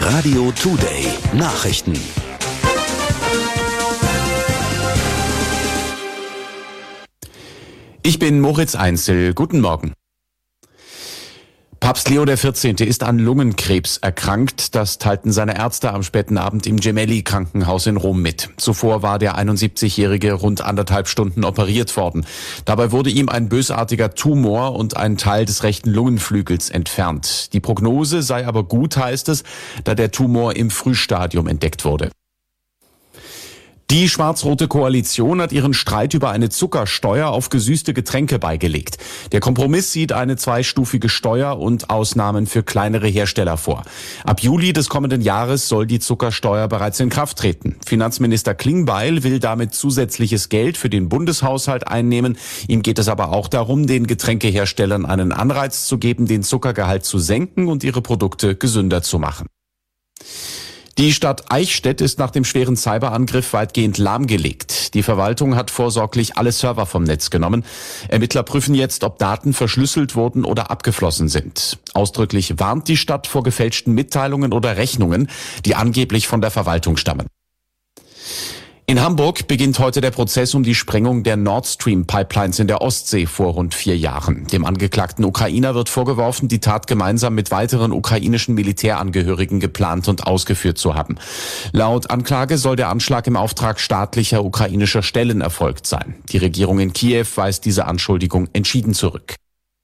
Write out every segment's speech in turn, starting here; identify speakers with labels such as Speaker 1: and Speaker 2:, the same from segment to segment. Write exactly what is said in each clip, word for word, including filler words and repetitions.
Speaker 1: Radio Today Nachrichten.
Speaker 2: Ich bin Moritz Einzel. Guten Morgen. Papst Leo der vierzehnte ist an Lungenkrebs erkrankt. Das teilten seine Ärzte am späten Abend im Gemelli-Krankenhaus in Rom mit. Zuvor war der einundsiebzigjährige rund anderthalb Stunden operiert worden. Dabei wurde ihm ein bösartiger Tumor und ein Teil des rechten Lungenflügels entfernt. Die Prognose sei aber gut, heißt es, da der Tumor im Frühstadium entdeckt wurde. Die schwarz-rote Koalition hat ihren Streit über eine Zuckersteuer auf gesüßte Getränke beigelegt. Der Kompromiss sieht eine zweistufige Steuer und Ausnahmen für kleinere Hersteller vor. Ab Juli des kommenden Jahres soll die Zuckersteuer bereits in Kraft treten. Finanzminister Klingbeil will damit zusätzliches Geld für den Bundeshaushalt einnehmen. Ihm geht es aber auch darum, den Getränkeherstellern einen Anreiz zu geben, den Zuckergehalt zu senken und ihre Produkte gesünder zu machen. Die Stadt Eichstätt ist nach dem schweren Cyberangriff weitgehend lahmgelegt. Die Verwaltung hat vorsorglich alle Server vom Netz genommen. Ermittler prüfen jetzt, ob Daten verschlüsselt wurden oder abgeflossen sind. Ausdrücklich warnt die Stadt vor gefälschten Mitteilungen oder Rechnungen, die angeblich von der Verwaltung stammen. In Hamburg beginnt heute der Prozess um die Sprengung der Nord Stream Pipelines in der Ostsee vor rund vier Jahren. Dem angeklagten Ukrainer wird vorgeworfen, die Tat gemeinsam mit weiteren ukrainischen Militärangehörigen geplant und ausgeführt zu haben. Laut Anklage soll der Anschlag im Auftrag staatlicher ukrainischer Stellen erfolgt sein. Die Regierung in Kiew weist diese Anschuldigung entschieden zurück.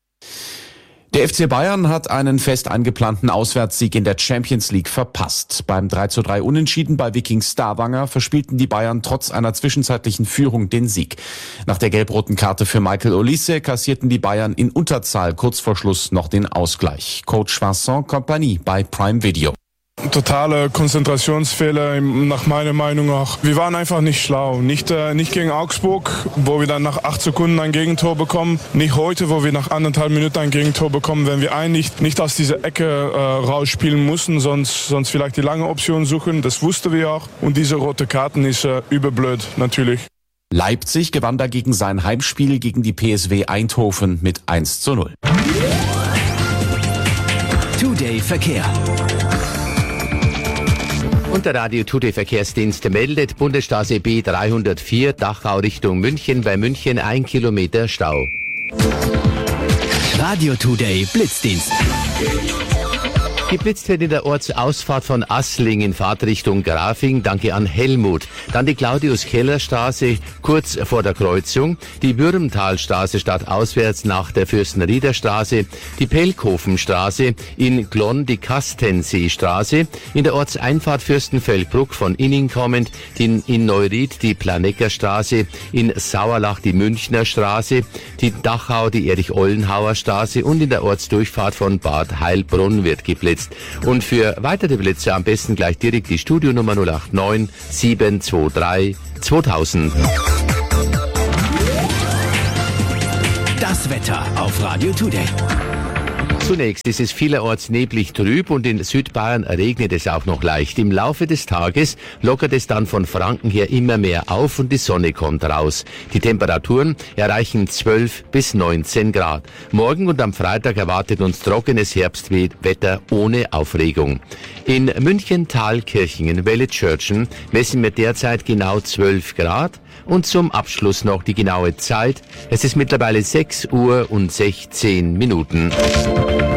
Speaker 2: Der F C Bayern hat einen fest eingeplanten Auswärtssieg in der Champions League verpasst. Beim drei zu drei Unentschieden bei Viking Stavanger verspielten die Bayern trotz einer zwischenzeitlichen Führung den Sieg. Nach der gelb-roten Karte für Michael Olise kassierten die Bayern in Unterzahl kurz vor Schluss noch den Ausgleich. Coach Vincent Kompany bei Prime Video.
Speaker 3: Totale Konzentrationsfehler, nach meiner Meinung auch. Wir waren einfach nicht schlau. Nicht, äh, nicht gegen Augsburg, wo wir dann nach acht Sekunden ein Gegentor bekommen. Nicht heute, wo wir nach anderthalb Minuten ein Gegentor bekommen. Wenn wir eigentlich nicht aus dieser Ecke äh, rausspielen mussten, sonst, sonst vielleicht die lange Option suchen. Das wussten wir auch. Und diese rote Karten ist äh, überblöd, natürlich.
Speaker 2: Leipzig gewann dagegen sein Heimspiel gegen die P S W Eindhoven mit eins zu null.
Speaker 1: Today Verkehr.
Speaker 4: Und der Radio Today Verkehrsdienst meldet Bundesstraße B dreihundertvier, Dachau Richtung München, bei München ein Kilometer Stau.
Speaker 1: Radio Today Blitzdienst.
Speaker 4: Geblitzt wird in der Ortsausfahrt von Assling in Fahrtrichtung Grafing, danke an Helmut. Dann die Claudius-Keller-Straße kurz vor der Kreuzung, die Würmtalstraße stadtauswärts nach der Fürstenrieder-Straße, die Pelkhofenstraße, in Glonn die Kastenseestraße, in der Ortseinfahrt Fürstenfeldbruck von Inning kommend, in, in Neuried die Planeggerstraße, in Sauerlach die Münchner Straße, die Dachau die Erich-Ollenhauer Straße und in der Ortsdurchfahrt von Bad Heilbronn wird geblitzt. Und für weitere Blitze am besten gleich direkt die Studionummer null acht neun sieben zwei drei zweitausend.
Speaker 1: Das Wetter auf Radio Today.
Speaker 4: Zunächst ist es vielerorts neblig trüb und in Südbayern regnet es auch noch leicht. Im Laufe des Tages lockert es dann von Franken her immer mehr auf und die Sonne kommt raus. Die Temperaturen erreichen zwölf bis neunzehn Grad. Morgen und am Freitag erwartet uns trockenes Herbstwetter ohne Aufregung. In München-Thalkirchen in Wellitzschörtchen messen wir derzeit genau zwölf Grad. Und zum Abschluss noch die genaue Zeit. Es ist mittlerweile sechs Uhr und sechzehn Minuten.